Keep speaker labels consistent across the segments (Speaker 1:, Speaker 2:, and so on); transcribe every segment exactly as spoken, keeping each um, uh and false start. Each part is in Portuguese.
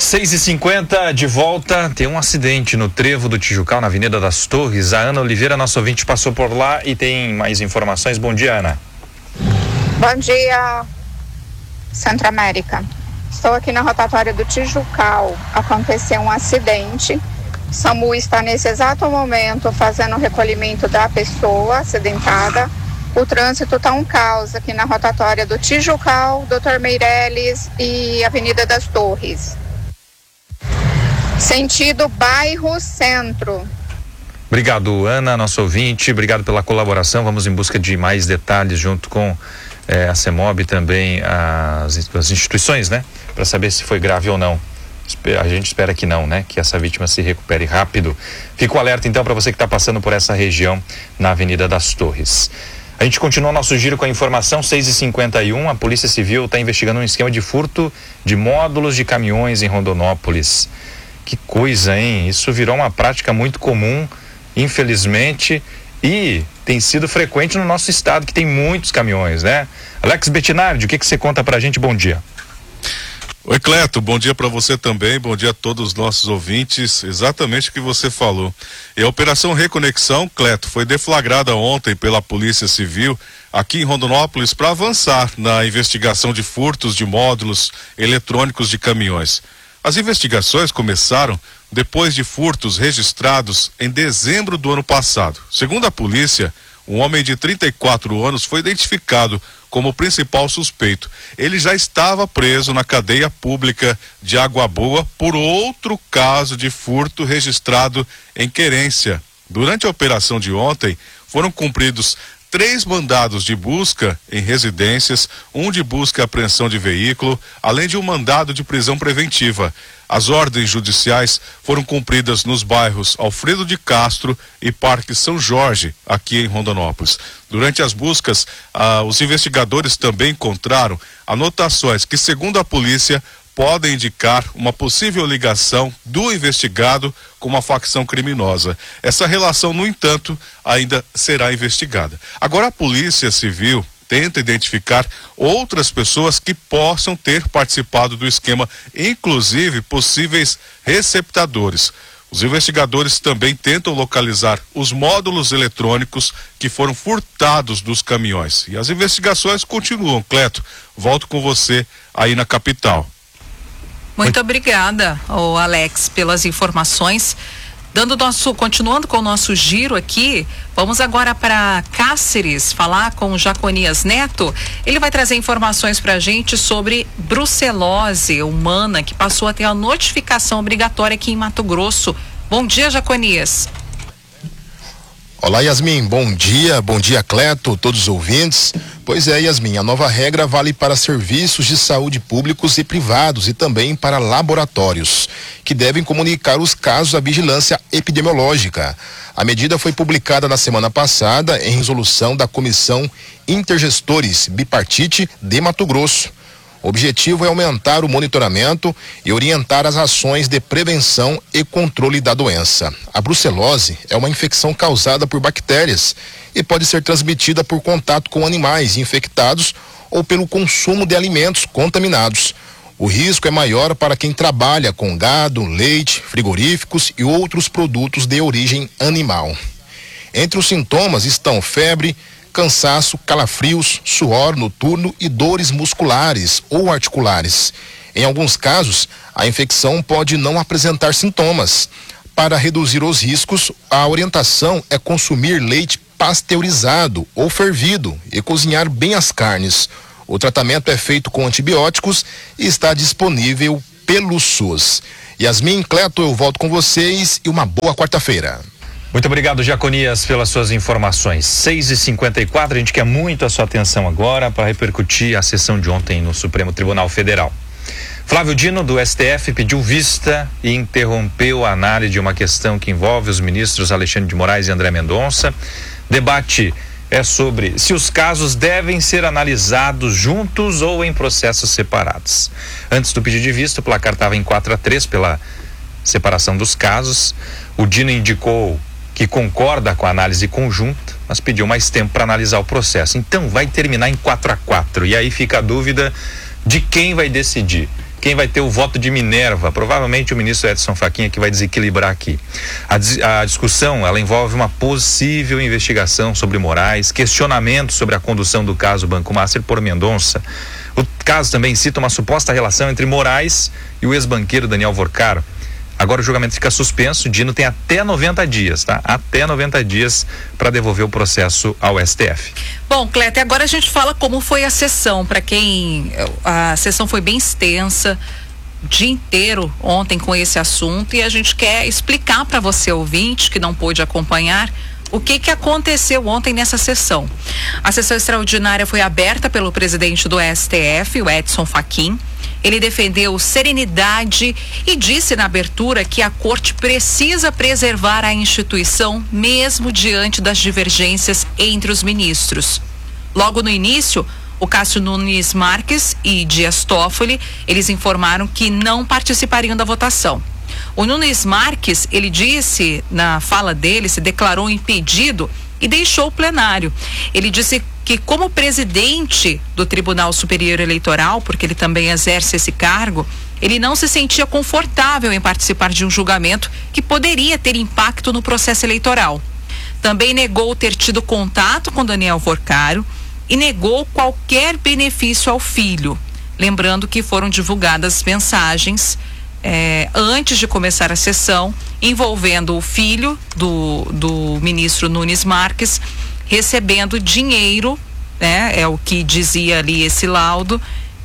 Speaker 1: seis e cinquenta, de volta. Tem um acidente no trevo do Tijucal, na Avenida das Torres. A Ana Oliveira, nosso ouvinte, passou por lá e tem mais informações. Bom dia, Ana.
Speaker 2: Bom dia, Centro América. Estou aqui na rotatória do Tijucal. Aconteceu um acidente. SAMU está nesse exato momento fazendo o recolhimento da pessoa acidentada. O trânsito está um caos aqui na rotatória do Tijucal, doutor Meireles e Avenida das Torres. Sentido bairro Centro.
Speaker 1: Obrigado, Ana, nosso ouvinte. Obrigado pela colaboração. Vamos em busca de mais detalhes junto com eh, a CEMOB e também as, as instituições, né? Para saber se foi grave ou não. A gente espera que não, né? Que essa vítima se recupere rápido. Fica o alerta então para você que está passando por essa região na Avenida das Torres. A gente continua nosso giro com a informação. Seis e cinquenta e um, a Polícia Civil está investigando um esquema de furto de módulos de caminhões em Rondonópolis. Que coisa, hein? Isso virou uma prática muito comum, infelizmente, e tem sido frequente no nosso estado, que tem muitos caminhões, né? Alex Bettinardi, o que que você conta pra gente? Bom dia.
Speaker 3: Oi, Cleto, bom dia para você também, bom dia a todos os nossos ouvintes. Exatamente o que você falou. E a Operação Reconexão, Cleto, foi deflagrada ontem pela Polícia Civil aqui em Rondonópolis para avançar na investigação de furtos de módulos eletrônicos de caminhões. As investigações começaram depois de furtos registrados em dezembro do ano passado. Segundo a polícia, um homem de trinta e quatro anos foi identificado como principal suspeito. Ele já estava preso na cadeia pública de Água Boa por outro caso de furto registrado em Querência. Durante a operação de ontem, foram cumpridos três mandados de busca em residências, um de busca e apreensão de veículo, além de um mandado de prisão preventiva. As ordens judiciais foram cumpridas nos bairros Alfredo de Castro e Parque São Jorge, aqui em Rondonópolis. Durante as buscas, ah, os investigadores também encontraram anotações que, segundo a polícia, podem indicar uma possível ligação do investigado com uma facção criminosa. Essa relação, no entanto, ainda será investigada. Agora, a Polícia Civil tenta identificar outras pessoas que possam ter participado do esquema, inclusive possíveis receptadores. Os investigadores também tentam localizar os módulos eletrônicos que foram furtados dos caminhões. E as investigações continuam. Cleto, volto com você aí na capital.
Speaker 4: Muito obrigada, oh, Alex, pelas informações. Dando nosso, continuando com o nosso giro aqui, vamos agora para Cáceres, falar com o Jaconias Neto. Ele vai trazer informações para a gente sobre brucelose humana, que passou a ter a notificação obrigatória aqui em Mato Grosso. Bom dia, Jaconias.
Speaker 5: Olá, Yasmin, bom dia, bom dia, Cleto, todos os ouvintes. Pois é, Yasmin, a nova regra vale para serviços de saúde públicos e privados e também para laboratórios, que devem comunicar os casos à vigilância epidemiológica. A medida foi publicada na semana passada em resolução da Comissão Intergestores Bipartite de Mato Grosso. O objetivo é aumentar o monitoramento e orientar as ações de prevenção e controle da doença. A brucelose é uma infecção causada por bactérias e pode ser transmitida por contato com animais infectados ou pelo consumo de alimentos contaminados. O risco é maior para quem trabalha com gado, leite, frigoríficos e outros produtos de origem animal. Entre os sintomas estão febre, cansaço, calafrios, suor noturno e dores musculares ou articulares. Em alguns casos, a infecção pode não apresentar sintomas. Para reduzir os riscos, a orientação é consumir leite pasteurizado ou fervido e cozinhar bem as carnes. O tratamento é feito com antibióticos e está disponível pelo SUS. Yasmin, Cleto, eu volto com vocês e uma boa quarta-feira.
Speaker 1: Muito obrigado, Jaconias, pelas suas informações. seis e cinquenta e quatro, a gente quer muito a sua atenção agora para repercutir a sessão de ontem no Supremo Tribunal Federal. Flávio Dino, do S T F, pediu vista e interrompeu a análise de uma questão que envolve os ministros Alexandre de Moraes e André Mendonça. Debate é sobre se os casos devem ser analisados juntos ou em processos separados. Antes do pedido de vista, o placar estava em quatro a três pela separação dos casos. O Dino indicou que concorda com a análise conjunta, mas pediu mais tempo para analisar o processo. Então vai terminar em quatro a quatro. E aí fica a dúvida de quem vai decidir. quem vai ter o voto de Minerva. Provavelmente o ministro Edson Fachin que vai desequilibrar aqui. A, a discussão, ela envolve uma possível investigação sobre Moraes, questionamento sobre a condução do caso Banco Master por Mendonça. O caso também cita uma suposta relação entre Moraes e o ex-banqueiro Daniel Vorcaro. Agora o julgamento fica suspenso. O Dino tem até noventa dias, tá? Até noventa dias para devolver o processo ao S T F.
Speaker 4: Bom, Cléter, agora a gente fala como foi a sessão. Para quem... A sessão foi bem extensa, o dia inteiro ontem com esse assunto, e a gente quer explicar para você, ouvinte, que não pôde acompanhar, o que que aconteceu ontem nessa sessão. A sessão extraordinária foi aberta pelo presidente do S T F, o Edson Fachin. Ele defendeu serenidade e disse na abertura que a corte precisa preservar a instituição mesmo diante das divergências entre os ministros. Logo no início, o Cássio Nunes Marques e Dias Toffoli, eles informaram que não participariam da votação. O Nunes Marques, ele disse na fala dele, se declarou impedido e deixou o plenário. Ele disse que como presidente do Tribunal Superior Eleitoral, porque ele também exerce esse cargo, ele não se sentia confortável em participar de um julgamento que poderia ter impacto no processo eleitoral. Também negou ter tido contato com Daniel Vorcaro e negou qualquer benefício ao filho. Lembrando que foram divulgadas mensagens É, antes de começar a sessão, envolvendo o filho do, do ministro Nunes Marques recebendo dinheiro, né, é o que dizia ali esse laudo,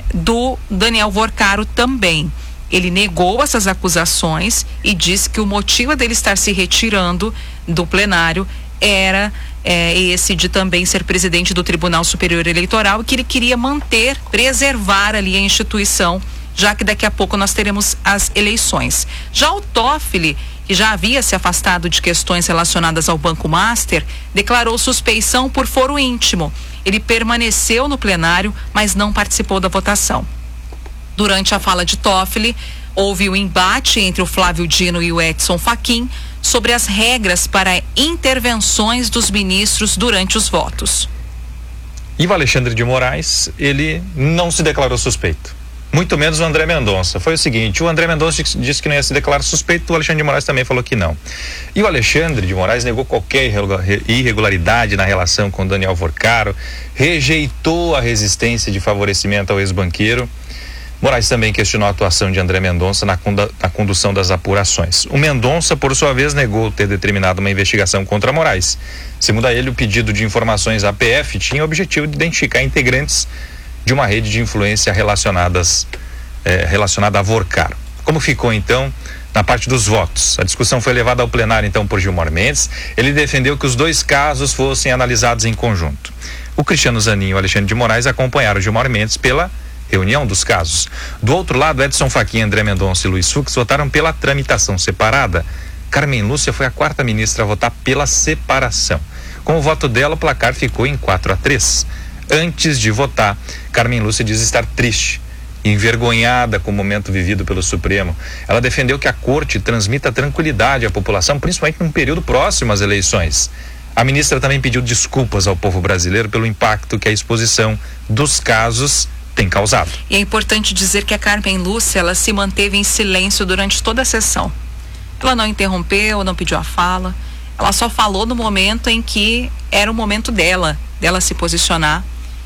Speaker 4: do Daniel Vorcaro também. Ele negou essas acusações e disse que o motivo dele estar se retirando do plenário era é, esse de também ser presidente do Tribunal Superior Eleitoral, e que ele queria manter, preservar ali a instituição, já que daqui a pouco nós teremos as eleições. Já o Toffoli, que já havia se afastado de questões relacionadas ao Banco Master, declarou suspeição por foro íntimo. Ele permaneceu no plenário, mas não participou da votação. Durante a fala de Toffoli, houve um embate entre o Flávio Dino e o Edson Fachin sobre as regras para intervenções dos ministros durante os votos.
Speaker 1: E o Alexandre de Moraes, ele não se declarou suspeito. Muito menos o André Mendonça. Foi o seguinte, o André Mendonça disse que não ia se declarar suspeito, o Alexandre de Moraes também falou que não. E o Alexandre de Moraes negou qualquer irregularidade na relação com Daniel Vorcaro, rejeitou a resistência de favorecimento ao ex-banqueiro. Moraes também questionou a atuação de André Mendonça na, na condução das apurações. O Mendonça, por sua vez, negou ter determinado uma investigação contra Moraes. Segundo ele, o pedido de informações à P F tinha o objetivo de identificar integrantes de uma rede de influência relacionadas, eh, relacionada a Vorcaro. Como ficou então na parte dos votos? A discussão foi levada ao plenário então por Gilmar Mendes. Ele defendeu que os dois casos fossem analisados em conjunto. O Cristiano Zanin e o Alexandre de Moraes acompanharam Gilmar Mendes pela reunião dos casos. Do outro lado, Edson Fachin, André Mendonça e Luiz Fux votaram pela tramitação separada. Carmen Lúcia foi a quarta ministra a votar pela separação. Com o voto dela, o placar ficou em quatro a três. Antes de votar, Carmen Lúcia diz estar triste, envergonhada com o momento vivido pelo Supremo. Ela defendeu que a corte transmita tranquilidade à população, principalmente num período próximo às eleições. A ministra também pediu desculpas ao povo brasileiro pelo impacto que a exposição dos casos tem causado.
Speaker 4: E é importante dizer que a Carmen Lúcia, ela se manteve em silêncio durante toda a sessão. Ela não interrompeu, não pediu a fala. Ela só falou no momento em que era o momento dela, dela se posicionar.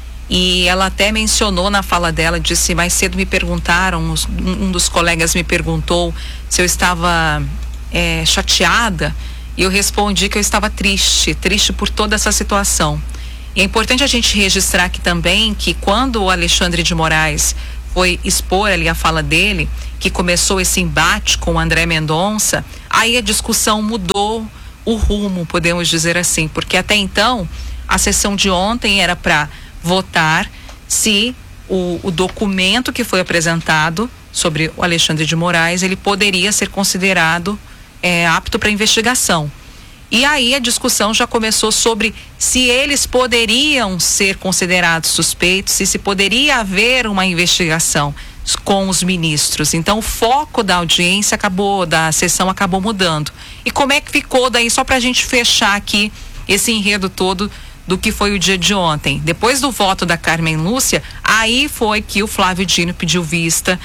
Speaker 4: E ela até mencionou na fala dela, disse, mais cedo me perguntaram, um dos colegas me perguntou se eu estava é, chateada, e eu respondi que eu estava triste, triste por toda essa situação. E é importante a gente registrar aqui também que quando o Alexandre de Moraes foi expor ali a fala dele, que começou esse embate com o André Mendonça, aí a discussão mudou o rumo, podemos dizer assim, porque até então a sessão de ontem era para votar se o, o documento que foi apresentado sobre o Alexandre de Moraes, ele poderia ser considerado é, apto para investigação. E aí a discussão já começou sobre se eles poderiam ser considerados suspeitos, se se poderia haver uma investigação com os ministros. Então o foco da audiência acabou, da sessão acabou mudando. E como é que ficou daí, só para a gente fechar aqui esse enredo todo do que foi o dia de ontem. Depois do voto da Carmen Lúcia, aí foi que o Flávio Dino pediu vista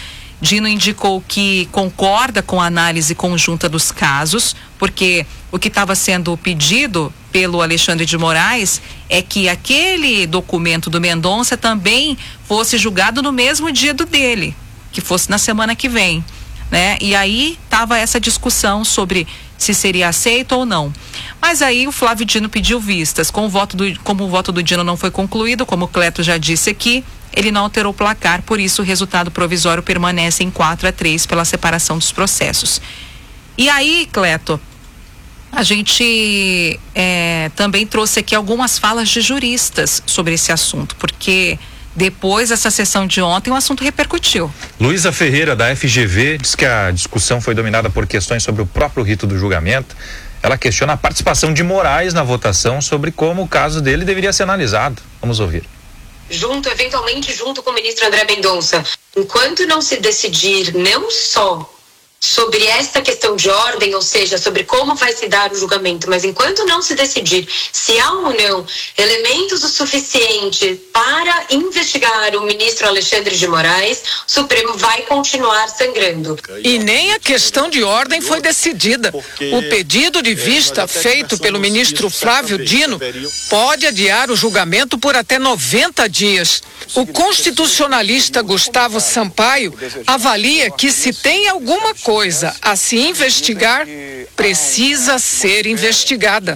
Speaker 4: Dino indicou que concorda com a análise conjunta dos casos, porque o que estava sendo pedido pelo Alexandre de Moraes é que aquele documento do Mendonça também fosse julgado no mesmo dia do dele, que fosse na semana que vem, né? E aí estava essa discussão sobre se seria aceito ou não. Mas aí o Flávio Dino pediu vistas. Com o voto do, como o voto do Dino não foi concluído, como o Cleto já disse aqui, ele não alterou o placar, por isso o resultado provisório permanece em quatro a três pela separação dos processos. E aí, Cleto, a gente é, também trouxe aqui algumas falas de juristas sobre esse assunto, porque depois dessa sessão de ontem o assunto repercutiu.
Speaker 1: Luísa Ferreira, da F G V, diz que a discussão foi dominada por questões sobre o próprio rito do julgamento. Ela questiona a participação de Moraes na votação sobre como o caso dele deveria ser analisado. Vamos ouvir.
Speaker 6: Junto, eventualmente junto com o ministro André Mendonça, enquanto não se decidir não só sobre esta questão de ordem, ou seja, sobre como vai se dar o julgamento, mas enquanto não se decidir se há ou não elementos o suficiente para investigar o ministro Alexandre de Moraes, o Supremo vai continuar sangrando.
Speaker 7: E nem a questão de ordem foi decidida. O pedido de vista feito pelo ministro Flávio Dino pode adiar o julgamento por até noventa dias. O constitucionalista Gustavo Sampaio avalia que se tem alguma coisa coisa a se investigar, precisa ser investigada.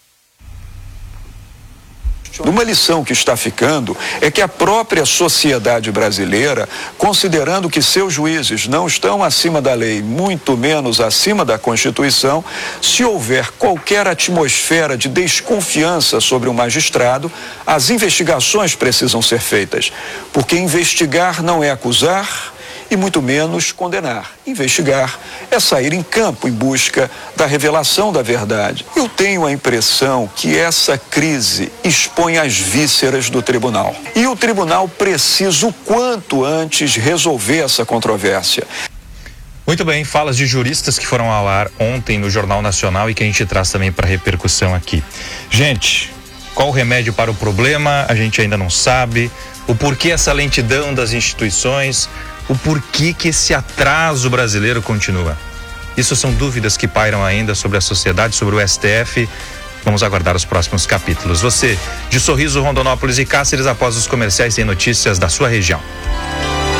Speaker 8: Uma lição que está ficando é que a própria sociedade brasileira, considerando que seus juízes não estão acima da lei, muito menos acima da Constituição, se houver qualquer atmosfera de desconfiança sobre o magistrado, as investigações precisam ser feitas, porque investigar não é acusar e muito menos condenar. Investigar é sair em campo em busca da revelação da verdade. Eu tenho a impressão que essa crise expõe as vísceras do tribunal. E o tribunal precisa o quanto antes resolver essa controvérsia.
Speaker 1: Muito bem, falas de juristas que foram ao ar ontem no Jornal Nacional e que a gente traz também para repercussão aqui. Gente, qual o remédio para o problema? A gente ainda não sabe. O porquê essa lentidão das instituições? O porquê que esse atraso brasileiro continua? Isso são dúvidas que pairam ainda sobre a sociedade, sobre o S T F. Vamos aguardar os próximos capítulos. Você, de Sorriso, Rondonópolis e Cáceres, após os comerciais, tem notícias da sua região.